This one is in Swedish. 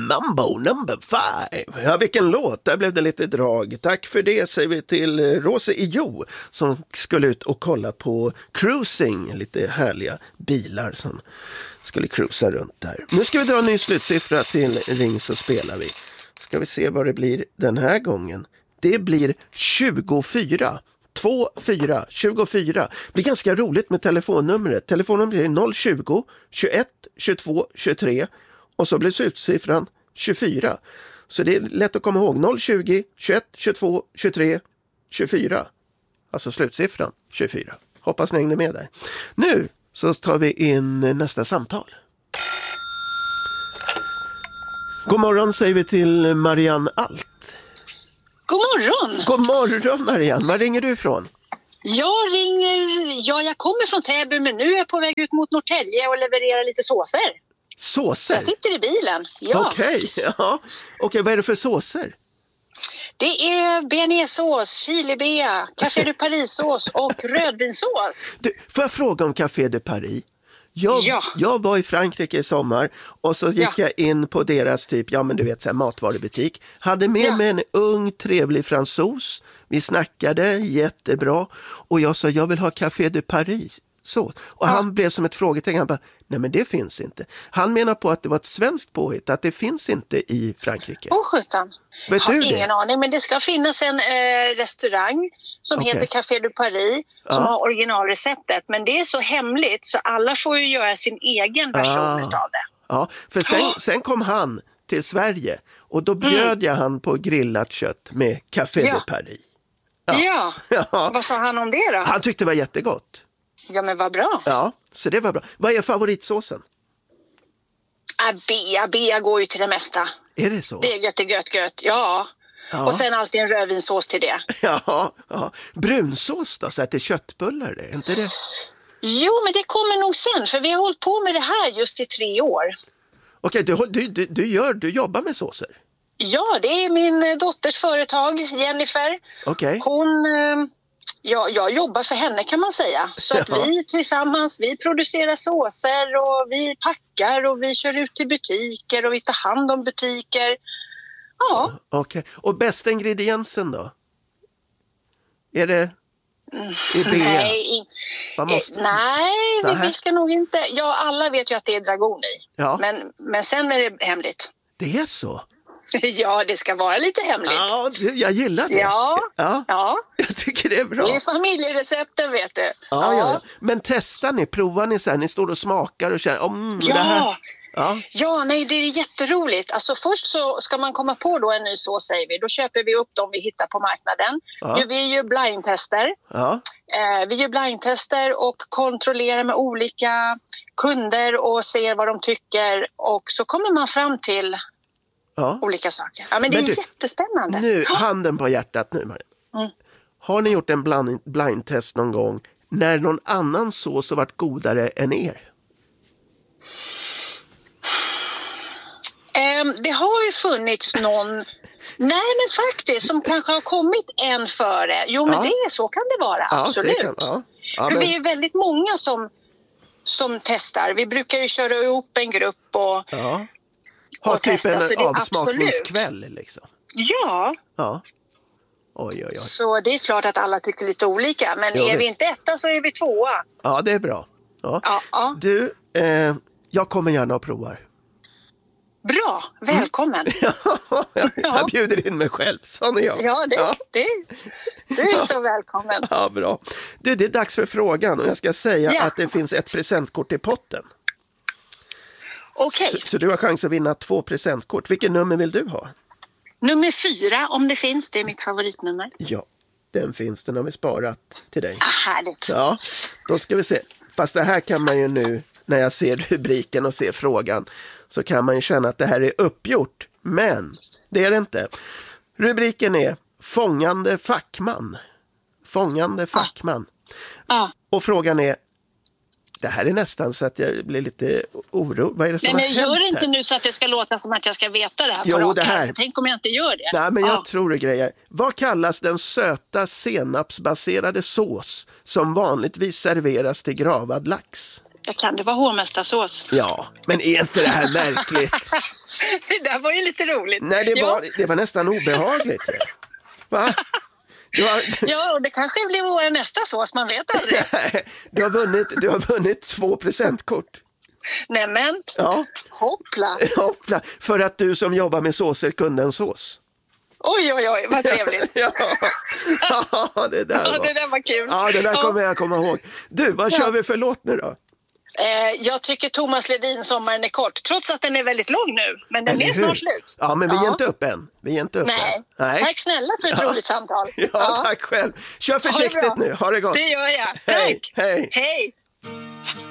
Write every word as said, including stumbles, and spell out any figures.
Mambo number five. Ja, vilken låt. Där blev det lite drag. Tack för det säger vi till Rose i Jo som skulle ut och kolla på cruising. Lite härliga bilar som skulle cruisa runt där. Nu ska vi dra en ny slutsiffra till Ring så spelar vi. Ska vi se vad det blir den här gången. Det blir tjugofyra. två fyra tjugofyra. Det blir ganska roligt med telefonnumret. Telefonnumret är noll tjugo tjugoett tjugotvå tjugotre och så blir slutsiffran tjugofyra. Så det är lätt att komma ihåg. noll tjugo tjugoett tjugotvå tjugotre tjugofyra. Alltså slutsiffran tjugofyra. Hoppas ni hängde med där. Nu så tar vi in nästa samtal. God morgon säger vi till Marianne Alt. God morgon! God morgon Marianne, var ringer du ifrån? Jag ringer, ja jag kommer från Täby men nu är jag på väg ut mot Norrtälje och levererar lite såser. Såser? Jag sitter i bilen, ja. Okej, okay, ja. Okej, vad är det för såser? Det är bearnaisesås, chilibea, Café de Paris-sås och rödvinsås. Du, får jag fråga om Café de Paris? Jag, ja. jag var i Frankrike i sommar och så gick ja. jag in på deras typ, ja men du vet så här, matvarubutik. Hade med ja. mig en ung trevlig fransos. Vi snackade jättebra och jag sa jag vill ha Café de Paris. Så. Och ja. han blev som ett frågetecken. Han bara, nej men det finns inte. Han menar på att det var ett svenskt påhitt, att det finns inte i Frankrike. Åh sjutton. Vet jag har du ingen det? aning, men det ska finnas en eh, restaurang som okay. heter Café de Paris som ja. har originalreceptet. Men det är så hemligt så alla får ju göra sin egen version ah. av det. Ja, för sen, oh. sen kom han till Sverige och då bjöd mm. jag han på grillat kött med Café ja. de Paris. Ja. Ja. ja, vad sa han om det då? Han tyckte det var jättegott. Ja, men vad bra. Ja, så det var bra. Vad är favoritsåsen? Äh, bea, bea går ju till det mesta. Är det så? Det är gött, gött, gött, ja. ja. Och sen alltid en rödvinsås till det. Ja, ja. Brunsås då, så att det är köttbullar, det, är inte det? Jo, men det kommer nog sen, för vi har hållit på med det här just i tre år. Okej, du, du, du, du, gör, du jobbar med såser? Ja, det är min dotters företag, Jennifer. Okej. Hon... Eh, Ja, jag jobbar för henne kan man säga. Så att vi tillsammans, vi producerar såser och vi packar och vi kör ut till butiker och vi tar hand om butiker. Ja. Okej, okay. Och bästa ingrediensen då? Är det i bea? Nej, måste... eh, nej vi, vi ska nog inte. Ja, alla vet ju att det är dragon i. Ja. Men, men sen är det hemligt. Det är så? Ja, det ska vara lite hemligt. Ja, jag gillar det. Ja, ja. ja. Jag tycker det är bra. Det är familjerecepten, vet du. Ja, ja. ja. Men testar ni, provar ni sen? Ni står och smakar och känner, mm, ja. det här... Ja. ja, nej det är jätteroligt. Alltså först så ska man komma på då en ny sås, säger vi. Då köper vi upp dem vi hittar på marknaden. Ja. Nu, vi gör blindtester. Ja. Eh, vi gör blindtester och kontrollerar med olika kunder och ser vad de tycker. Och så kommer man fram till... Ja. Olika saker. Ja, men det men är du, jättespännande. Nu, handen på hjärtat nu, Maria. Mm. Har ni gjort en blind, blindtest någon gång när någon annan sås har varit godare än er? Um, det har ju funnits någon... Nej, men faktiskt, som kanske har kommit en före. Jo, men ja. det så kan det vara, ja, absolut. Det kan, ja. Ja, För men... vi är väldigt många som, som testar. Vi brukar ju köra ihop en grupp och... Ja. Ha typ testa, en avsmakningskväll liksom. Ja. Ja. Oj, oj, oj. Så det är klart att alla tycker lite olika. Men jo, är visst. vi inte etta så är vi tvåa. Ja, det är bra. Ja. Ja, ja. Du, eh, jag kommer gärna och provar. Bra, välkommen. Mm. ja, jag, jag bjuder in mig själv, sån är jag. Ja, det, ja. det du är ja. så välkommen. Ja, bra. Du, det är dags för frågan och jag ska säga ja. att det finns ett presentkort i potten. Okay. Så, så du har chans att vinna två presentkort. Vilken nummer vill du ha? Nummer fyra, om det finns. Det är mitt favoritnummer. Ja, den finns. Den har vi sparat till dig. Ah, härligt. Ja, då ska vi se. Fast det här kan man ju nu, när jag ser rubriken och ser frågan, så kan man ju känna att det här är uppgjort. Men det är det inte. Rubriken är Fångande fackman. Fångande fackman. Ah. Ah. Och frågan är, det här är nästan så att jag blir lite oro. Vad är det som Nej, har men gör hänt inte här? nu så att det ska låta som att jag ska veta det här. Jo, på det här. Tänk om jag inte gör det. Nej, men jag ja. tror det grejer. Vad kallas den söta senapsbaserade sås som vanligtvis serveras till gravad lax? Jag kan det vara hovmästarsås. Ja, men är inte det här märkligt? Det där var ju lite roligt. Nej, det var, det var nästan obehagligt. Va? Har... Ja, och det kanske blir vår nästa sås, man vet aldrig. du, har vunnit, du har vunnit två presentkort. Nämen, ja. hoppla. hoppla. För att du som jobbar med såser kunde en sås. Oj, oj, oj, vad trevligt. ja. ja, det där var... Ja, det där var kul. Ja, det där ja. kommer jag komma ihåg. Du, vad kör ja. vi för låt nu då? Eh, jag tycker Thomas Ledin Sommaren är kort, trots att den är väldigt lång nu, men den Eller är snart slut. Ja, men vi ja. är inte upp än. Vi är inte upp Nej. än. Nej, tack snälla för ett ja. roligt samtal. Ja, ja, tack själv. Kör försiktigt nu, ha det gott. Det gör jag, tack. Hej, hej. Hej.